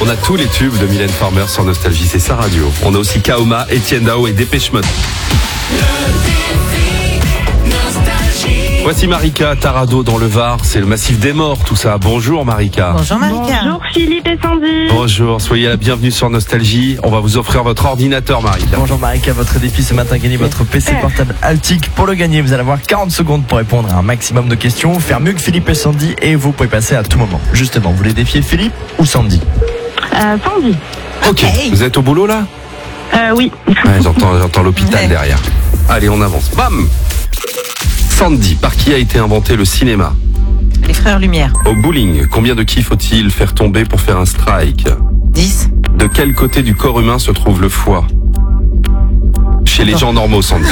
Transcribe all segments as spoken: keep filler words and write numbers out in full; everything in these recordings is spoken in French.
On a tous les tubes de Mylène Farmer sur Nostalgie, c'est sa radio. On a aussi Kaoma, Etienne Dao et Dépêche Mode. Voici Marika, Tarado dans le Var, c'est le massif des morts tout ça. Bonjour Marika. Bonjour Marika. Bonjour Philippe et Sandy. Bonjour, soyez la bienvenue sur Nostalgie. On va vous offrir votre ordinateur Marika. Bonjour Marika, votre défi ce matin, gagner votre P C portable Altic. Pour le gagner, vous allez avoir quarante secondes pour répondre à un maximum de questions, faire mieux que Philippe et Sandy et vous pouvez passer à tout moment. Justement, vous voulez défier Philippe ou Sandy? Euh, Sandy. Ok, Okay. Vous êtes au boulot là? Euh, oui. Ouais, j'entends, j'entends l'hôpital Ouais. derrière. Allez, on avance. Bam! Sandy, par qui a été inventé le cinéma? Les frères Lumière. Au bowling, combien de qui faut-il faire tomber pour faire un strike? dix. De quel côté du corps humain se trouve le foie? Chez les gens normaux, Sandy.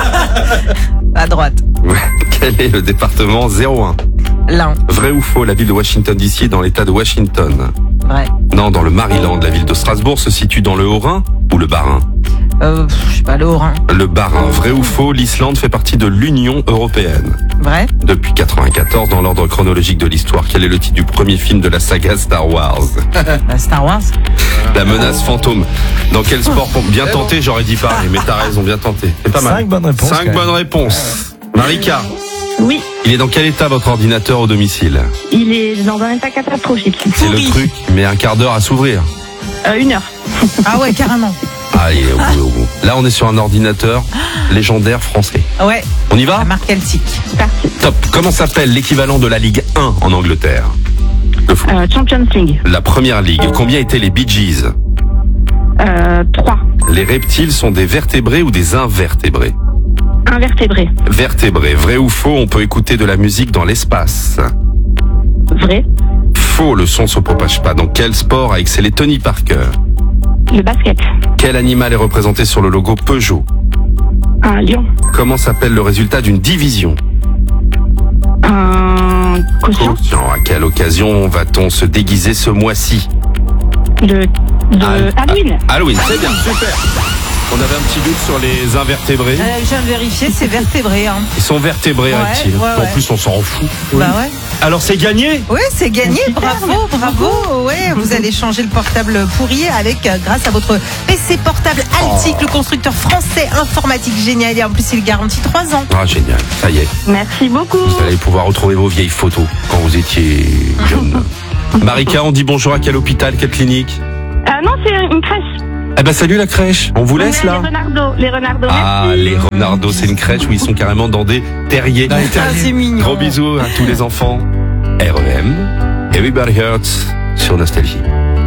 À droite. Ouais. Quel est le département zéro un? L'un. Vrai ou faux, la ville de Washington D C est dans l'état de Washington? Vrai. Non, dans le Maryland. La ville de Strasbourg se situe dans le Haut-Rhin ou le Bas-Rhin? Euh, je sais pas, le Haut-Rhin. Le Bas-Rhin. Vrai ou faux, l'Islande fait partie de l'Union européenne? Vrai. Depuis quatre-vingt-quatorze, dans l'ordre chronologique de l'histoire, quel est le titre du premier film de la saga Star Wars? Bah, Star Wars. La menace fantôme. Dans quel sport? Bien tenté, j'aurais dit pareil, mais t'as raison, bien tenté. C'est pas mal. Cinq bonnes réponses. Cinq quand même. bonnes réponses. Marika, Oui. il est dans quel état votre ordinateur au domicile? Il est dans un état catastrophique. C'est le Pourri. truc, il met un quart d'heure à s'ouvrir. Euh, une heure. Ah ouais, carrément. Ah, il est au bout, au bout. Là, on est sur un ordinateur légendaire français. Ouais. On y va? La marque Celtic. C'est parti. Top. Comment s'appelle l'équivalent de la Ligue un en Angleterre? Le foot. Euh, Champions League. La première ligue. Combien étaient les Bee Gees? Euh, trois. Les reptiles sont des vertébrés ou des invertébrés? Invertébrés. Vertébrés. Vrai ou faux, on peut écouter de la musique dans l'espace? Vrai. Faux, le son se propage pas. Dans quel sport a excellé Tony Parker? Le basket. Quel animal est représenté sur le logo Peugeot? Un lion. Comment s'appelle le résultat d'une division? Un quotient. Quotient. À quelle occasion va-t-on se déguiser ce mois-ci? De, de Ah, Halloween. Halloween, c'est bien, super. On avait un petit doute sur les invertébrés. Euh, je viens de vérifier, c'est vertébré. Hein. Ils sont vertébrés, Ouais, reptiles. ouais, En ouais. plus, on s'en fout. Bah ouais. Alors, c'est gagné? Oui, c'est gagné. Super, Bravo, merci bravo. beaucoup. Ouais, vous allez changer le portable pourri avec, euh, grâce à votre P C portable Altic, le constructeur français informatique génial. Et en plus, il garantit trois ans. Ah, génial. Ça y est. Merci beaucoup. Vous allez pouvoir retrouver vos vieilles photos quand vous étiez jeune. Marika, on dit bonjour à quel hôpital, quelle clinique? Euh, non, c'est une crèche. Eh ben, salut la crèche. On vous laisse Ouais, là? Les Renardos. Les Renardos. Ah, merci. les Renardos, c'est une crèche où ils sont carrément dans des terriers. Dans les Ah, c'est mignon. Gros bisous à tous les enfants. R E M, Everybody Hurts sur Nostalgie.